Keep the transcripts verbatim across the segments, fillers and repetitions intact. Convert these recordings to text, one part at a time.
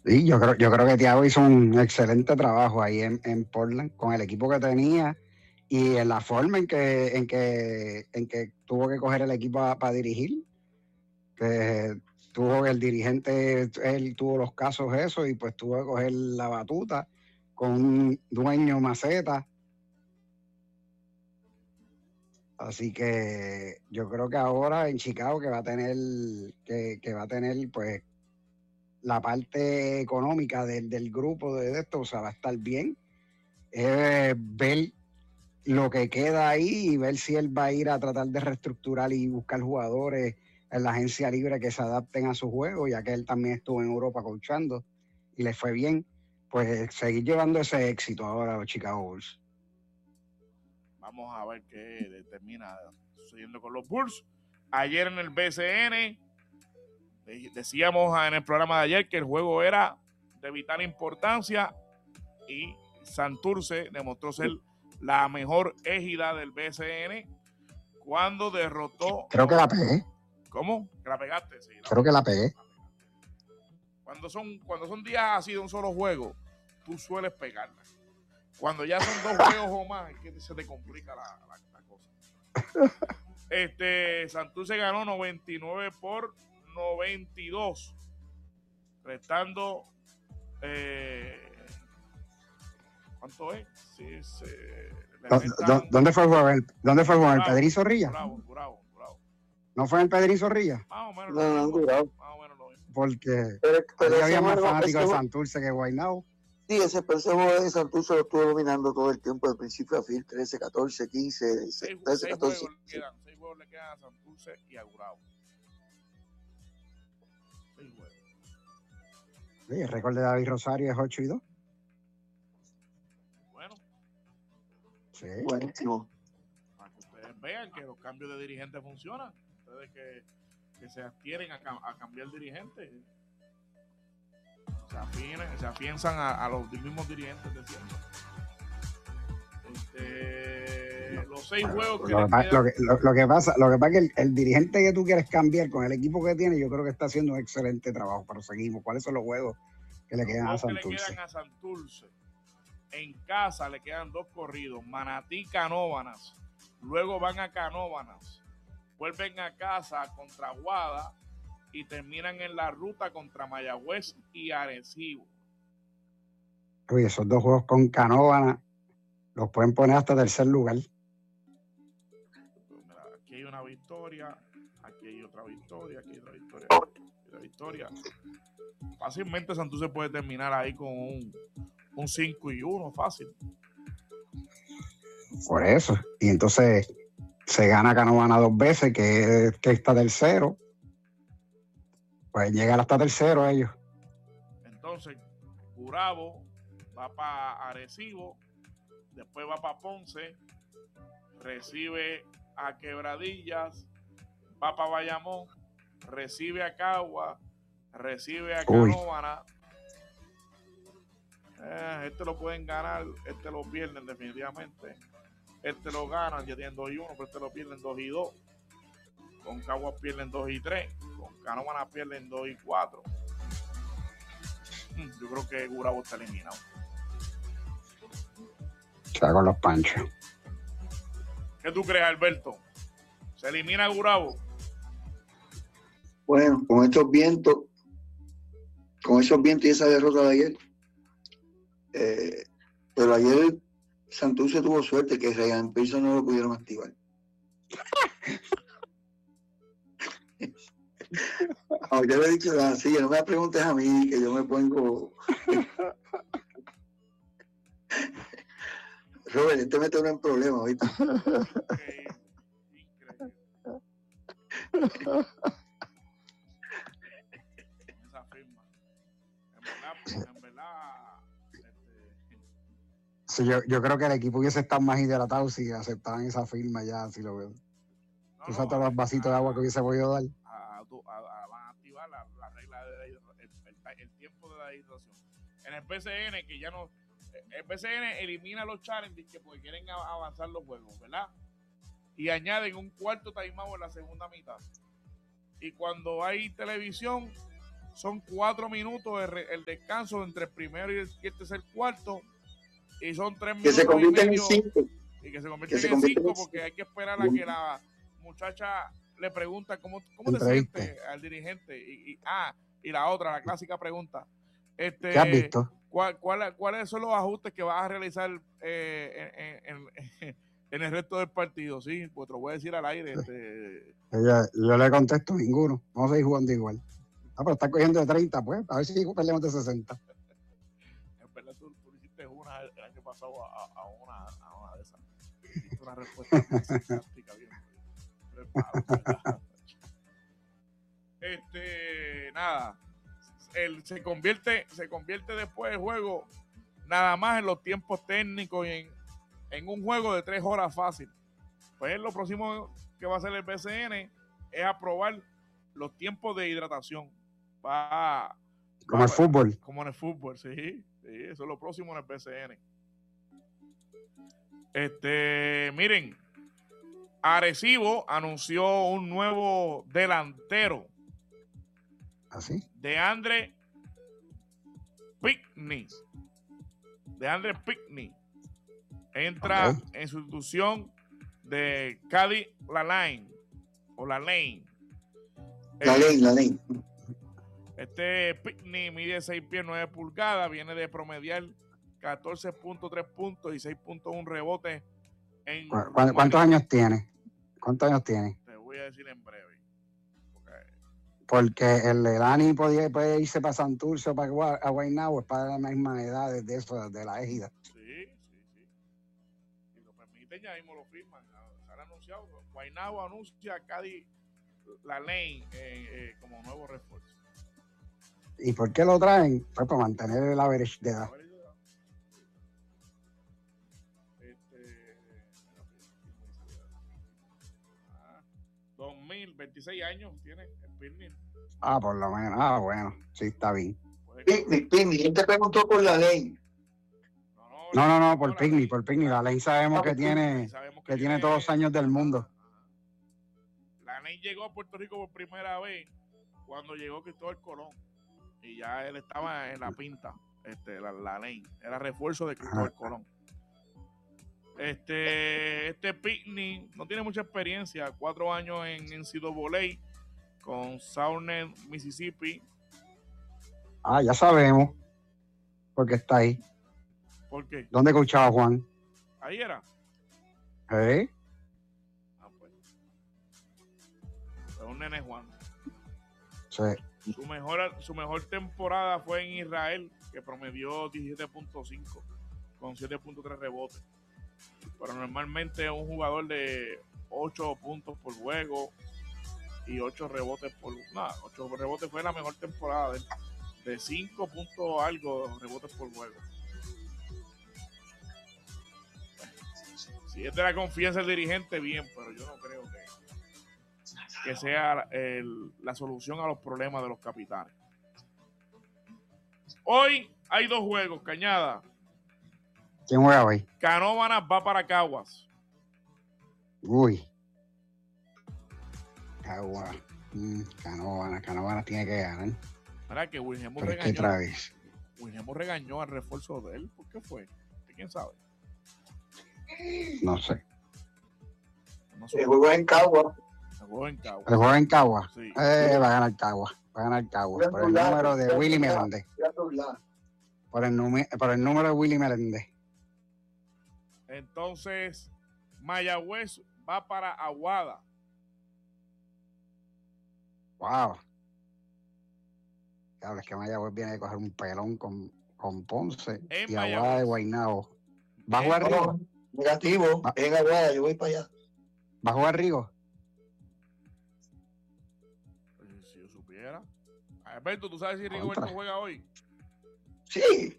Sí, yo creo, yo creo que Thiago hizo un excelente trabajo ahí en, en Portland con el equipo que tenía y en la forma en que, en que, en que tuvo que coger el equipo para dirigir, que tuvo el dirigente, él tuvo los casos esos y pues tuvo que coger la batuta con un dueño maceta. Así que yo creo que ahora en Chicago que va a tener, que, que va a tener pues la parte económica del, del grupo de esto, o sea, va a estar bien. Es ver lo que queda ahí y ver si él va a ir a tratar de reestructurar y buscar jugadores en la agencia libre que se adapten a su juego, ya que él también estuvo en Europa coachando y le fue bien, pues seguir llevando ese éxito ahora a los Chicago Bulls. Vamos a ver qué termina sucediendo con los Bulls. Ayer en el B C N decíamos en el programa de ayer que el juego era de vital importancia y Santurce demostró ser la mejor égida del B C N cuando derrotó. Creo que la pegué. ¿Cómo? ¿Que la pegaste? Sí, la Creo que la pegué. Cuando son, cuando son días así de un solo juego, tú sueles pegarla. Cuando ya son dos juegos o más, es que se te complica la, la, la cosa. Este, Santurce ganó noventa y nueve por noventa y dos, restando eh, ¿cuánto es? Sí, se, restan... ¿Dónde fue el juego? ¿Dónde fue el juego? ¿El Pedrín Zorrilla? Bravo, bravo, bravo. ¿No fue el Pedrín Zorrilla? Más o menos no, lo mismo. Más o menos lo mismo. Porque pero, pero había más fanáticos de Santurce que Guaynabo. Sí, ese juego de Santurce lo estuvo dominando todo el tiempo, de principio a fin, trece, catorce, quince, trece, catorce. Juegos le quedan, seis juegos le quedan a Santurce y a Gurabo. Seis juegos. Sí, el récord de David Rosario es ocho y dos. Bueno. Sí. Buenísimo. Para que ustedes vean que los cambios de dirigente funcionan. Ustedes que, que se adquieren a, a cambiar dirigente. Se, afinan, se afianzan a, a los mismos dirigentes de siempre. Este, los seis juegos que lo, le quedan... lo, que, lo, lo que pasa lo que pasa es que el, el dirigente que tú quieres cambiar con el equipo que tiene, yo creo que está haciendo un excelente trabajo, pero seguimos. ¿Cuáles son los juegos que le los quedan a Santurce? Que le quedan a Santurce. En casa le quedan dos corridos, Manatí, Canóvanas. Luego van a Canóvanas, vuelven a casa contra Aguada y terminan en la ruta contra Mayagüez y Arecibo. Uy, esos dos juegos con Canóvanas los pueden poner hasta tercer lugar. Mira, aquí hay una victoria, aquí hay otra victoria, aquí hay otra victoria, aquí hay otra victoria. Fácilmente Santurce puede terminar ahí con un, un cinco y uno, fácil. Por eso. Y entonces se gana Canóvanas dos veces, que, que está tercero. Pueden llegar hasta tercero ellos. Entonces, Gurabo va para Arecibo, después va para Ponce, recibe a Quebradillas, va para Bayamón, recibe a Cagua, recibe a Canóvanas. Eh, este lo pueden ganar, este lo pierden definitivamente. Este lo ganan, ya tienen dos y uno, pero este lo pierden dos y dos. Con Caguas pierden dos y tres, con Canóvanas pierden dos y cuatro. Hmm, yo creo que Gurabo está eliminado. Está con los panchos. ¿Qué tú crees, Alberto? ¿Se elimina Gurabo? Bueno, con estos vientos, con esos vientos y esa derrota de ayer, eh, pero ayer Santurce tuvo suerte que Ryan Pearson no lo pudieron activar. Oh, yo le he dicho así, no me preguntes a mí, que yo me pongo. Robert, este mete uno en problemas ahorita. Increíble, increíble. Esa firma. En verdad, en verdad. Este... Sí, yo, yo creo que el equipo hubiese estado más hidratado si aceptaban esa firma ya, así lo veo. No, Tú sabes no, todos los vasitos a, de agua que hubiese podido dar. A, a, a, van a activar la, la regla de el, el, el tiempo de la hidratación. En el P C N, que ya no. El P C N elimina los challenges que porque quieren avanzar los juegos, ¿verdad? Y añaden un cuarto timeout en la segunda mitad. Y cuando hay televisión, son cuatro minutos el, re- el descanso entre el primero y el, y el tercer cuarto, y son tres Que minutos se y convierten en medio, cinco. y que se convierten que se en convierten cinco en porque cinco. hay que esperar a que la muchacha le pregunta cómo, cómo te Entrevista. sientes al dirigente. Y, y, ah, y la otra, la clásica pregunta. Este, ¿Qué has visto? ¿cuál, cuál, ¿Cuáles son los ajustes que vas a realizar eh, en, en, en, en el resto del partido? Sí, pues te lo voy a decir al aire. Este, Ella, yo le contesto ninguno. Vamos a seguir jugando igual. Ah, pero está cogiendo de treinta, pues. A ver si peleamos de sesenta. En verdad, tú, tú hiciste una el año pasado a, a, una, a una de esas. Hiciste una respuesta muy sarcástica, bien. Pero es malo, ¿verdad? Este, nada. El, se convierte se convierte después el juego nada más en los tiempos técnicos y en, en un juego de tres horas fácil. Pues lo próximo que va a hacer el B C N es aprobar los tiempos de hidratación. Va, Como va, el fútbol. Como en el fútbol, sí, sí. Eso es lo próximo en el B C N. Este, miren, Arecibo anunció un nuevo delantero. ¿Así? De Andre Pickney. De Andre Pickney. Entra okay. en sustitución de Cady Lalane. O Lalane. Lalane, Lalane. Este Pickney mide seis pies nueve pulgadas. Viene de promediar catorce punto tres puntos y seis punto uno rebotes. En ¿Cu ¿Cuántos años tiene? ¿Cuántos años tiene? Te voy a decir en breve. Porque el Lelani podía, puede irse para Santurce o para a Guaynabo, es para la misma edad de eso, de la égida. Sí, sí, sí. Si lo permiten, ya mismo lo firman. Se han anunciado. Guaynabo anuncia a Cady Lalane eh, eh, como nuevo refuerzo. ¿Y por qué lo traen? Pues para mantener el average de edad. Este, ah, dos mil veintiséis años tiene el Pirni. Ah, por lo menos. Ah, bueno. Sí, está bien. Picnic, Picnic. ¿Quién te preguntó por la ley? No, no, no, por Picnic, por Picnic. La ley sabemos que tiene, sabemos que, que tiene todos los años del mundo. La ley llegó a Puerto Rico por primera vez cuando llegó Cristóbal Colón. Y ya él estaba en la pinta. Este, la, la ley. Era refuerzo de Cristóbal Ajá. Colón. Este, este Picnic no tiene mucha experiencia. Cuatro años en N C A A con Southern Mississippi. Ah, ya sabemos. Porque está ahí. ¿Por qué? ¿Dónde coachaba Juan? Ahí era. ¿Eh? Ah, pues. Fue un nene Juan. Sí. Su mejor, su mejor temporada fue en Israel, que promedió diecisiete punto cinco con siete punto tres rebotes. Pero normalmente es un jugador de ocho puntos por juego y ocho rebotes por... No, ocho rebotes fue la mejor temporada de, de cinco puntos algo rebotes por juego. Si es de la confianza del dirigente, bien, pero yo no creo que, que sea el, la solución a los problemas de los capitanes. Hoy hay dos juegos, Cañada. ¿Quién juega hoy? Canóvanas va para Caguas. Uy. Caguas. Mm, Canóvanas, Canóvanas tiene que ganar. ¿Verdad que Wilhelm regañó? Wilhelm regañó al refuerzo de él. ¿Por qué fue? ¿Quién sabe? No sé. No sé. El juego es en Caguas. El juego en Caguas. El juego en Caguas. Sí. Eh, va a ganar Caguas. Va a ganar Caguas. Por el número de Willy Meléndez. Por el, por el número de Willy Meléndez. Entonces, Mayagüez va para Aguada. Wow. Claro, es que Mayagüez viene de coger un pelón con, con Ponce en y Mayagüez. Aguada de Guaynabo. ¿Va a jugar no, Rigo? Negativo, ¿Va? En Aguada, yo voy para allá. ¿Va a jugar Rigo? Si yo supiera. Alberto, ¿tú sabes si Rigoberto juega hoy? Sí.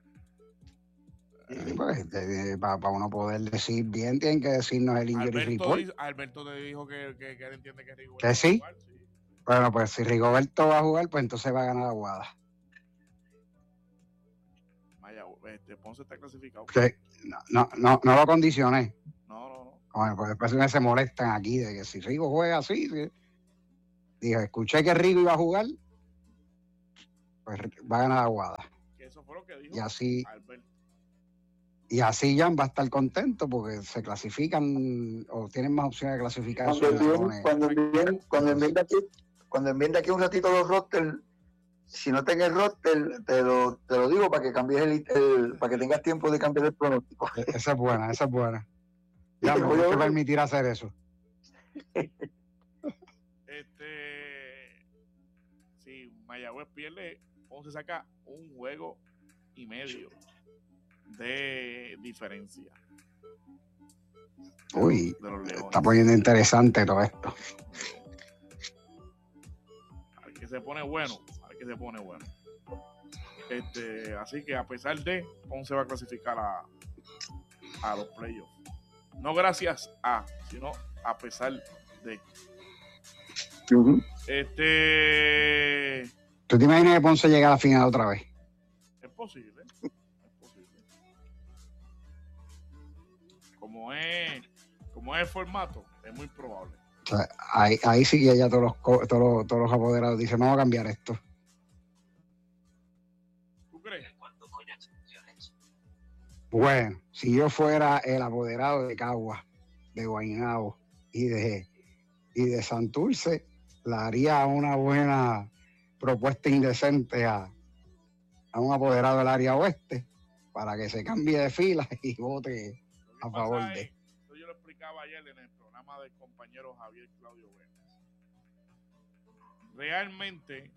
Sí, pues, para pa uno poder decir bien, tienen que decirnos el injury Alberto report. Dice, Alberto te dijo que, que, que él entiende que Rigoberto ¿Que sí? va a jugar, sí. Bueno, pues si Rigoberto va a jugar, pues entonces va a ganar Aguada. Vaya, este, Ponce está clasificado. Sí. No, no, no, no lo condicioné. No, no, no. Bueno, pues después se molestan aquí de que si Rigo juega así. Sí. Dije, escuché que Rigo iba a jugar pues va a ganar Aguada. Que eso fue lo que dijo y así Albert. Y así Jan va a estar contento porque se clasifican o tienen más opciones de clasificar. Cuando envíen, cuando envíen, cuando envíen de aquí, cuando envíen de aquí un ratito los roster, si no tengas el roster, te lo, te lo digo para que cambies el, el para que tengas tiempo de cambiar el pronóstico. Esa es buena, esa es buena. Ya me voy a permitir hacer eso. Este, si Mayagüez pierde, Ponce saca un juego y medio de diferencia. Uy, de los Leones. Está poniendo interesante todo esto. Al que se pone bueno, al que se pone bueno. Este, así que a pesar de, Ponce va a clasificar a, a los playoffs. No gracias a, sino a pesar de. Uh-huh. Este. ¿Tú te imaginas que Ponce llega a la final otra vez? Es posible. Es posible. Como es, como es el formato, es muy probable. O sea, ahí, ahí sí que ya todos los, todos los, todos los apoderados dicen, vamos a cambiar esto. ¿Tú crees? Bueno, si yo fuera el apoderado de Cagua, de Guaynabo y de, y de Santurce, le haría una buena propuesta indecente a, a un apoderado del área oeste para que se cambie de fila y vote a favor de. Es, yo lo explicaba ayer en el programa del compañero Javier Claudio Vélez. Realmente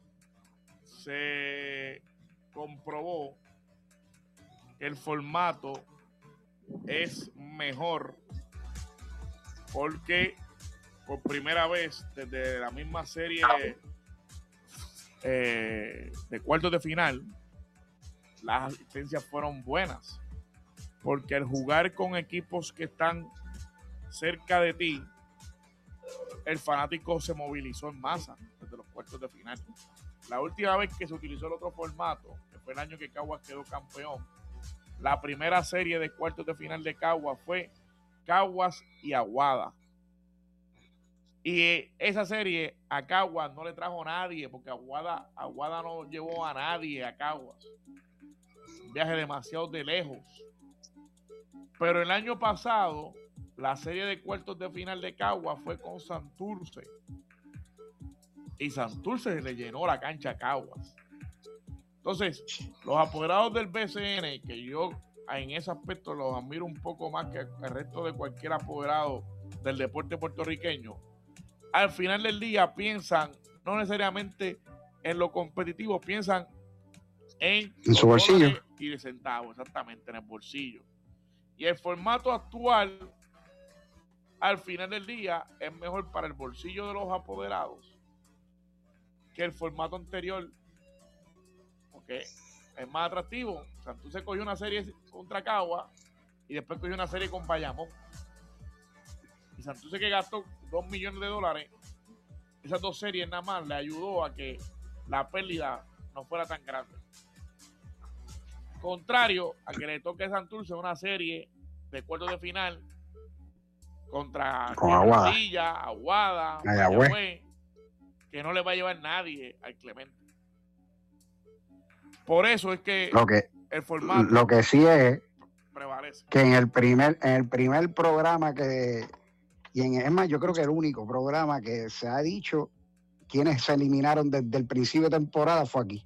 se comprobó que el formato es mejor porque por primera vez desde la misma serie eh, de cuartos de final las asistencias fueron buenas, porque al jugar con equipos que están cerca de ti, el fanático se movilizó en masa desde los cuartos de final. La última vez que se utilizó el otro formato, que fue el año que Caguas quedó campeón, la primera serie de cuartos de final de Caguas fue Caguas y Aguada. Y esa serie a Caguas no le trajo a nadie, porque Aguada, Aguada no llevó a nadie a Caguas. Un viaje demasiado de lejos. Pero el año pasado, la serie de cuartos de final de Caguas fue con Santurce. Y Santurce le llenó la cancha a Caguas. Entonces, los apoderados del B C N, que yo en ese aspecto los admiro un poco más que el resto de cualquier apoderado del deporte puertorriqueño, al final del día piensan no necesariamente en lo competitivo, piensan en, en su bolsillo y de centavos, exactamente, en el bolsillo. Y el formato actual, al final del día, es mejor para el bolsillo de los apoderados que el formato anterior, porque es más atractivo. Santurce cogió una serie contra Cagua y después cogió una serie con Bayamón. Y Santurce, que gastó dos millones de dólares, esas dos series nada más le ayudó a que la pérdida no fuera tan grande. Contrario a que le toque a Santurce una serie de cuartos de final contra con Aguada, Aguada, Mayagüez, que no le va a llevar nadie al Clemente. Por eso es que, lo que el formato lo que sí es prevalece. Que en el primer, en el primer programa que, y en, es más, yo creo que el único programa que se ha dicho quienes se eliminaron desde el principio de temporada fue aquí.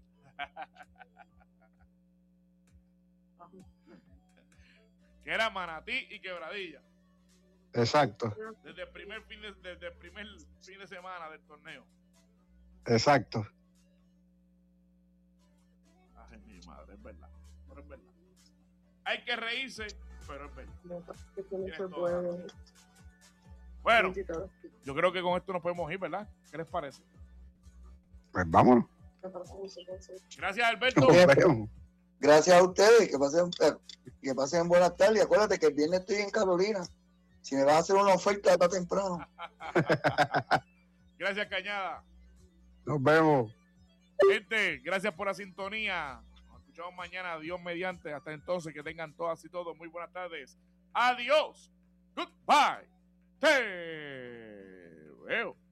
Que era Manatí y Quebradilla. Exacto. Desde el primer fin de, desde el primer fin de semana del torneo. Exacto. Ay, mi madre, es verdad. Pero es verdad. Hay que reírse, pero es verdad. Bueno, yo creo que con esto nos podemos ir, ¿verdad? ¿Qué les parece? Pues vámonos. Gracias, Alberto. Gracias a ustedes, que pasen, que pasen buenas tardes. Acuérdate que el viernes estoy en Carolina. Si me vas a hacer una oferta, está temprano. Gracias, Cañada. Nos vemos. Gente, gracias por la sintonía. Nos escuchamos mañana, Dios mediante. Hasta entonces, que tengan todas y todos muy buenas tardes. Adiós. Goodbye. Te veo.